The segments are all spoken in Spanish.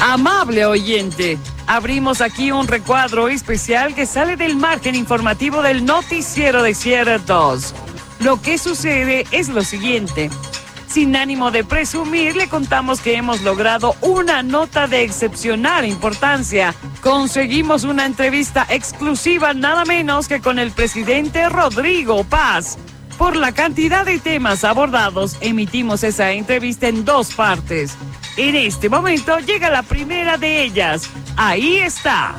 Amable oyente, abrimos aquí un recuadro especial que sale del margen informativo del Noticiero Desiertos. Lo que sucede es lo siguiente. Sin ánimo de presumir, le contamos que hemos logrado una nota de excepcional importancia. Conseguimos una entrevista exclusiva nada menos que con el presidente Rodrigo Paz. Por la cantidad de temas abordados, emitimos esa entrevista en 2 partes. En este momento llega la primera de ellas. Ahí está.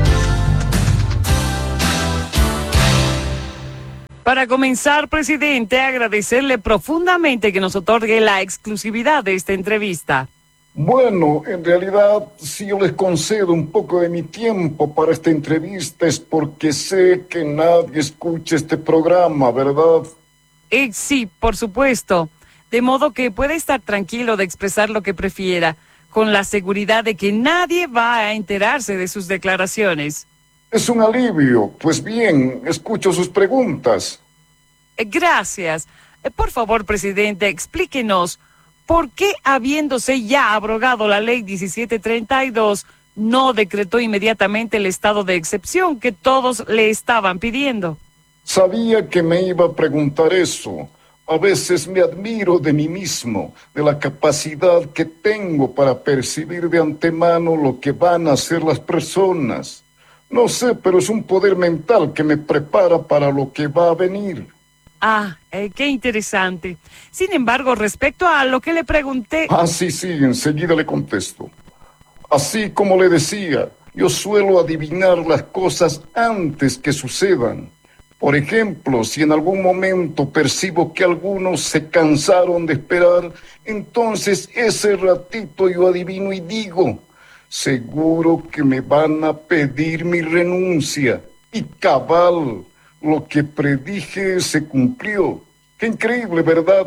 Para comenzar, presidente, agradecerle profundamente que nos otorgue la exclusividad de esta entrevista. Bueno, en realidad, si yo les concedo un poco de mi tiempo para esta entrevista es porque sé que nadie escucha este programa, ¿verdad? Sí, por supuesto. De modo que puede estar tranquilo de expresar lo que prefiera, con la seguridad de que nadie va a enterarse de sus declaraciones. Es un alivio. Pues bien, escucho sus preguntas. Gracias. Por favor, presidente, explíquenos, ¿por qué, habiéndose ya abrogado la ley 1732, no decretó inmediatamente el estado de excepción que todos le estaban pidiendo? Sabía que me iba a preguntar eso. A veces me admiro de mí mismo, de la capacidad que tengo para percibir de antemano lo que van a hacer las personas. No sé, pero es un poder mental que me prepara para lo que va a venir. Qué interesante. Sin embargo, respecto a lo que le pregunté... Sí, enseguida le contesto. Así como le decía, yo suelo adivinar las cosas antes que sucedan. Por ejemplo, si en algún momento percibo que algunos se cansaron de esperar, entonces ese ratito yo adivino y digo, seguro que me van a pedir mi renuncia. Y cabal, lo que predije se cumplió. Qué increíble, ¿verdad?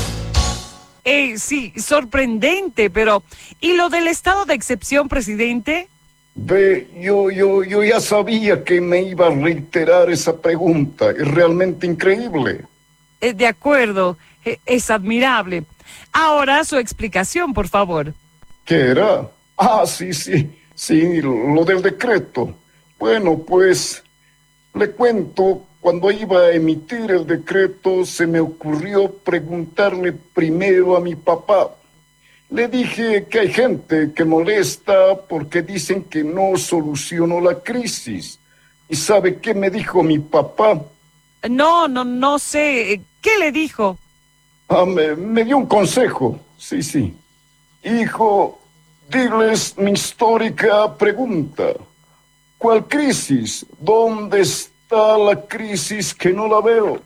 Sí, sorprendente, pero... ¿Y lo del estado de excepción, presidente? Ve, yo ya sabía que me iba a reiterar esa pregunta. Es realmente increíble. De acuerdo, es admirable. Ahora su explicación, por favor. ¿Qué era? Sí, lo del decreto. Bueno, pues, le cuento, cuando iba a emitir el decreto, se me ocurrió preguntarle primero a mi papá. Le dije que hay gente que molesta porque dicen que no solucionó la crisis. ¿Y sabe qué me dijo mi papá? No sé. ¿Qué le dijo? Me dio un consejo. Sí. Hijo, diles mi histórica pregunta. ¿Cuál crisis? ¿Dónde está la crisis que no la veo?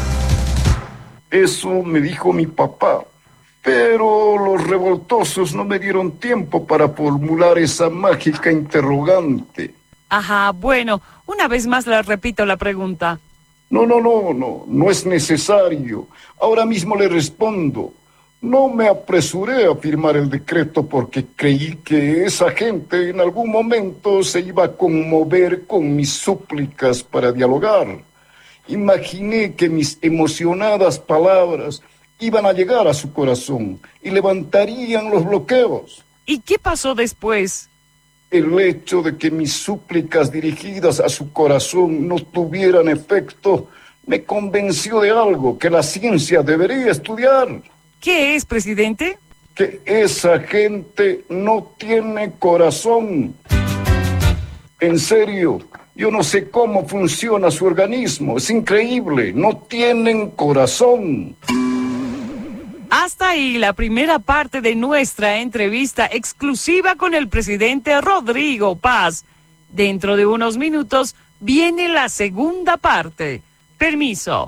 Eso me dijo mi papá. Pero los revoltosos no me dieron tiempo para formular esa mágica interrogante. Bueno, una vez más le repito la pregunta. No es necesario. Ahora mismo le respondo. No me apresuré a firmar el decreto porque creí que esa gente en algún momento se iba a conmover con mis súplicas para dialogar. Imaginé que mis emocionadas palabras iban a llegar a su corazón y levantarían los bloqueos. ¿Y qué pasó después? El hecho de que mis súplicas dirigidas a su corazón no tuvieran efecto me convenció de algo que la ciencia debería estudiar. ¿Qué es, presidente? Que esa gente no tiene corazón. En serio, yo no sé cómo funciona su organismo. Es increíble, no tienen corazón. Hasta ahí la primera parte de nuestra entrevista exclusiva con el presidente Rodrigo Paz. Dentro de unos minutos viene la segunda parte. Permiso.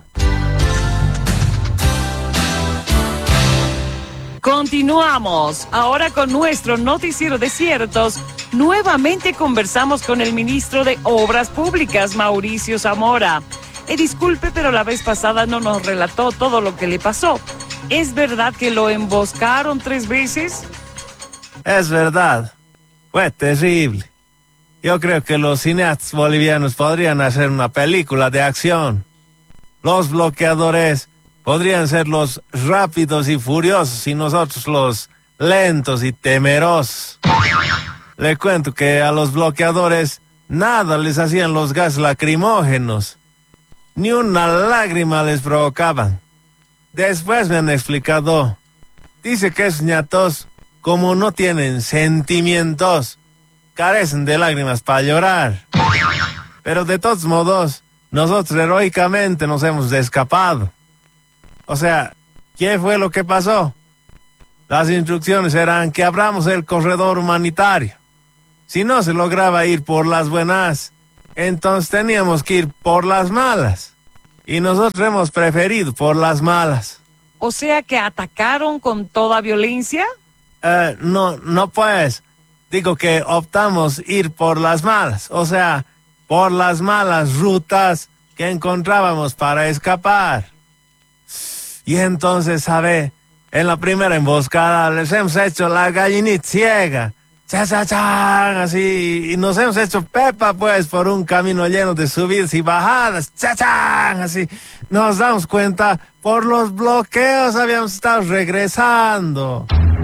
Continuamos ahora con nuestro Noticiero Desiertos. Nuevamente conversamos con el ministro de Obras Públicas, Mauricio Zamora. Disculpe, pero la vez pasada no nos relató todo lo que le pasó. ¿Es verdad que lo emboscaron 3 veces? Es verdad. Fue terrible. Yo creo que los cineastas bolivianos podrían hacer una película de acción. Los bloqueadores podrían ser los rápidos y furiosos y nosotros los lentos y temerosos. Le cuento que a los bloqueadores nada les hacían los gases lacrimógenos. Ni una lágrima les provocaban. Después me han explicado. Dice que esos ñatos, como no tienen sentimientos, carecen de lágrimas para llorar. Pero de todos modos, nosotros heroicamente nos hemos escapado. O sea, ¿qué fue lo que pasó? Las instrucciones eran que abramos el corredor humanitario. Si no se lograba ir por las buenas, entonces teníamos que ir por las malas. Y nosotros hemos preferido por las malas. O sea que atacaron con toda violencia. No pues. Digo que optamos ir por las malas. O sea, por las malas rutas que encontrábamos para escapar. Y entonces, ¿sabe? En la primera emboscada les hemos hecho la gallinita ciega. Cha-cha-chan, así. Y nos hemos hecho pepa, pues, por un camino lleno de subidas y bajadas. Cha-chan, así. Nos damos cuenta, por los bloqueos habíamos estado regresando.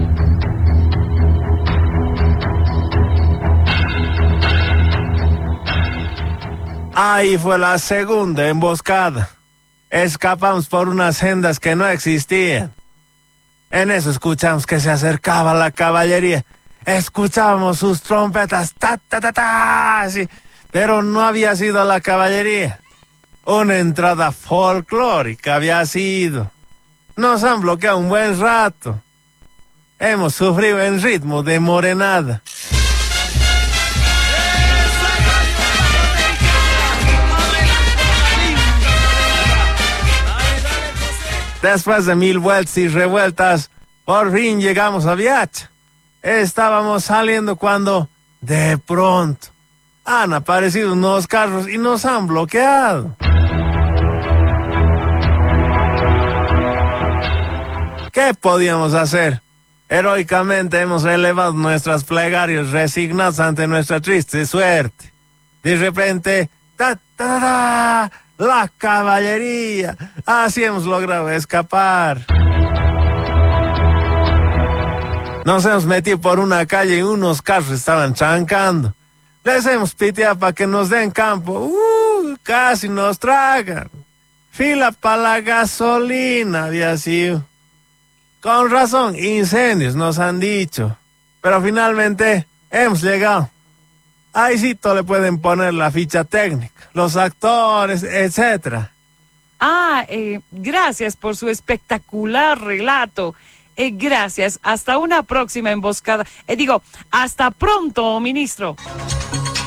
Ahí fue la segunda emboscada. Escapamos por unas sendas que no existían. En eso escuchamos que se acercaba la caballería. Escuchábamos sus trompetas, ta, ta, ta, ta, así. Pero no había sido la caballería. Una entrada folclórica había sido. Nos han bloqueado un buen rato. Hemos sufrido en ritmo de morenada. Después de 1000 vueltas y revueltas, por fin llegamos a Viacha. Estábamos saliendo cuando, de pronto, han aparecido unos carros y nos han bloqueado. ¿Qué podíamos hacer? Heroicamente hemos elevado nuestras plegarias resignados ante nuestra triste suerte. De repente, ¡ta, ta, ta! ¡La caballería! Así hemos logrado escapar. Nos hemos metido por una calle y unos carros estaban trancando. Les hemos piteado para que nos den campo. Casi nos tragan. Fila para la gasolina había sido. Con razón, incendios nos han dicho. Pero finalmente hemos llegado. Ahí sí le pueden poner la ficha técnica, los actores, etcétera. Gracias por su espectacular relato. Gracias. Hasta una próxima emboscada. Hasta pronto, ministro.